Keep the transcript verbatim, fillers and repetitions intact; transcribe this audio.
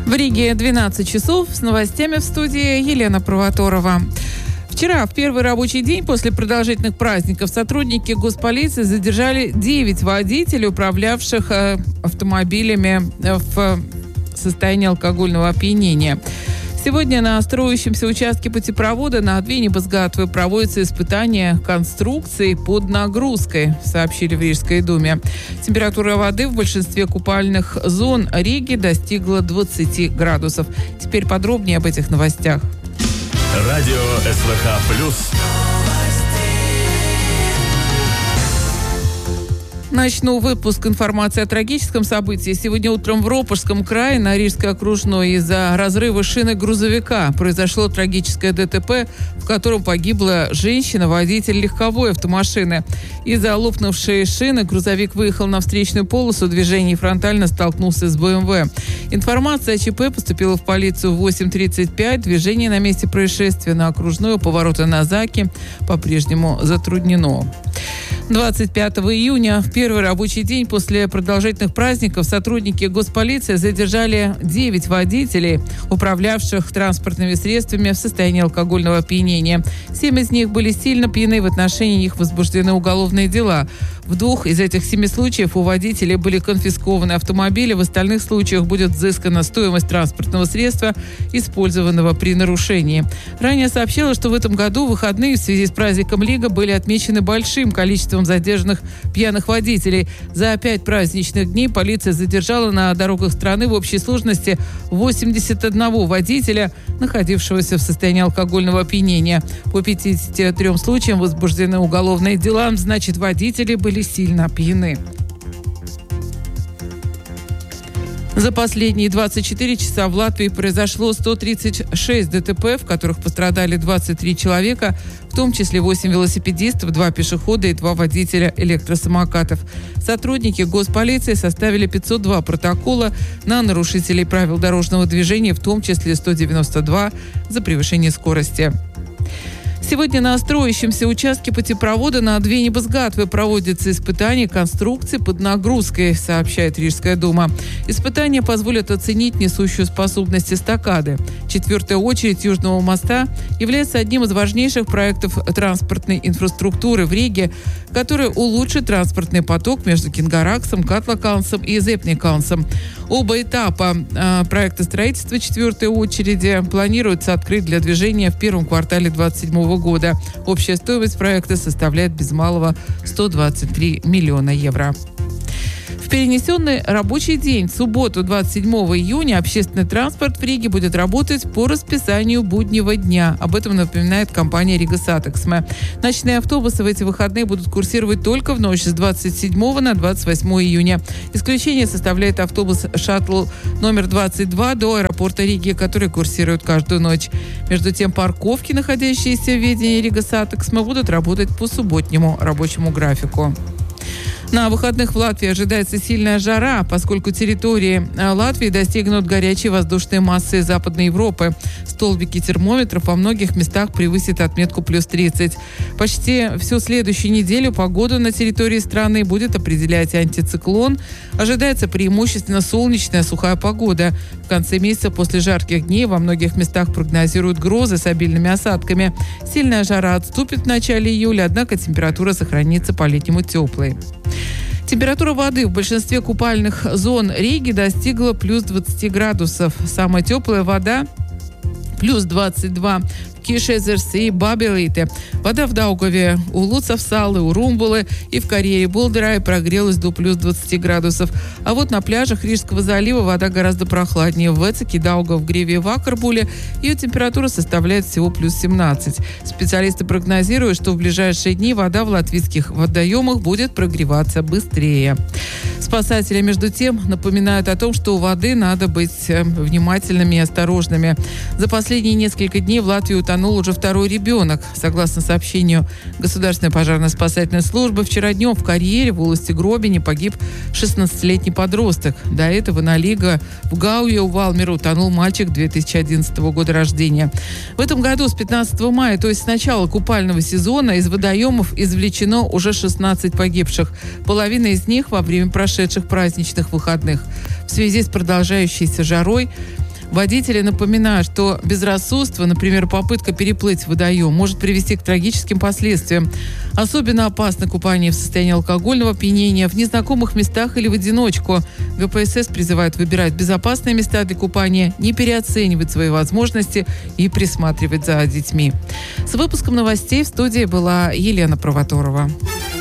В Риге двенадцать часов. С новостями в студии Елена Провоторова. Вчера, в первый рабочий день после продолжительных праздников, сотрудники госполиции задержали девять водителей, управлявших э, автомобилями в состоянии алкогольного опьянения. Сегодня на строящемся участке путепровода на Двине Базгатвы проводятся испытания конструкций под нагрузкой, сообщили в Рижской думе. Температура воды в большинстве купальных зон Риги достигла двадцати градусов. Теперь подробнее об этих новостях. Радио СВХ плюс. Начну выпуск информации о трагическом событии. Сегодня утром в Ропожском крае на Рижской окружной из-за разрыва шины грузовика произошло трагическое ДТП, в котором погибла женщина, водитель легковой автомашины. Из-за лопнувшей шины грузовик выехал на встречную полосу движения и фронтально столкнулся с БМВ. Информация о ЧП поступила в полицию в восемь тридцать пять. Движение на месте происшествия на окружной у поворота на Заки по-прежнему затруднено. двадцать пятого июня, в первый рабочий день после продолжительных праздников, сотрудники госполиции задержали девять водителей, управлявших транспортными средствами в состоянии алкогольного опьянения. Семь из них были сильно пьяны, в отношении них возбуждены уголовные дела. В двух из этих семи случаев у водителей были конфискованы автомобили, в остальных случаях будет взыскана стоимость транспортного средства, использованного при нарушении. Ранее сообщалось, что в этом году выходные в связи с праздником Лига были отмечены большим количеством задержанных пьяных водителей. За пять праздничных дней полиция задержала на дорогах страны в общей сложности восемьдесят одного водителя, находившегося в состоянии алкогольного опьянения. По пятидесяти трём случаям возбуждены уголовные дела, значит, водители были сильно пьяны. За последние двадцать четыре часа в Латвии произошло сто тридцать шесть ДТП, в которых пострадали двадцать три человека, в том числе восемь велосипедистов, два пешехода и два водителя электросамокатов. Сотрудники госполиции составили пятьсот два протокола на нарушителей правил дорожного движения, в том числе сто девяносто два за превышение скорости. Сегодня на строящемся участке путепровода на Двине Базгатвы проводятся испытания конструкции под нагрузкой, сообщает Рижская дума. Испытания позволят оценить несущую способность эстакады. Четвертая очередь Южного моста является одним из важнейших проектов транспортной инфраструктуры в Риге, который улучшит транспортный поток между Кингараксом, Катлакансом и Зепникансом. Оба этапа э, проекта строительства четвертой очереди планируется открыть для движения в первом квартале двадцать седьмого года. Общая стоимость проекта составляет без малого сто двадцать три миллиона евро. В перенесенный рабочий день, в субботу, двадцать седьмого июня, общественный транспорт в Риге будет работать по расписанию буднего дня. Об этом напоминает компания Рига Сатексме. Ночные автобусы в эти выходные будут курсировать только в ночь с двадцать седьмого на двадцать восьмое июня. Исключение составляет автобус «Шаттл» номер двадцать два до аэропорта Риги, который курсирует каждую ночь. Между тем, парковки, находящиеся в ведении Рига Сатексме, будут работать по субботнему рабочему графику. На выходных в Латвии ожидается сильная жара, поскольку территории Латвии достигнут горячей воздушной массы Западной Европы. Столбики термометров во многих местах превысят отметку плюс тридцать. Почти всю следующую неделю погоду на территории страны будет определять антициклон. Ожидается преимущественно солнечная сухая погода. В конце месяца после жарких дней во многих местах прогнозируют грозы с обильными осадками. Сильная жара отступит в начале июля, однако температура сохранится по-летнему теплой. Температура воды в большинстве купальных зон Риги достигла плюс двадцать градусов. Самая теплая вода плюс двадцать два. Кишезерсе и Бабелите. Вода в Даугаве, у Луцавсалы, у Румбулы и в карьере Болдерай прогрелась до плюс двадцати градусов. А вот на пляжах Рижского залива вода гораздо прохладнее. В Вецеке, Даугав, Греве и Вакарбуле ее температура составляет всего плюс семнадцать. Специалисты прогнозируют, что в ближайшие дни вода в латвийских водоемах будет прогреваться быстрее. Спасатели, между тем, напоминают о том, что у воды надо быть внимательными и осторожными. За последние несколько дней в Латвии утонули уже второй ребенок. Согласно сообщению Государственной пожарно-спасательной службы, вчера днем в карьере в улусти Гробини погиб шестнадцатилетний подросток. До этого на Лига в Гауе у Валмера утонул мальчик две тысячи одиннадцатого года рождения. В этом году с пятнадцатого мая, то есть с начала купального сезона, из водоемов извлечено уже шестнадцать погибших. Половина из них во время прошедших праздничных выходных. В связи с продолжающейся жарой Водители напоминают, что безрассудство, например, попытка переплыть водоем, может привести к трагическим последствиям. Особенно опасно купание в состоянии алкогольного опьянения в незнакомых местах или в одиночку. ГПСС призывает выбирать безопасные места для купания, не переоценивать свои возможности и присматривать за детьми. С выпуском новостей в студии была Елена Провоторова.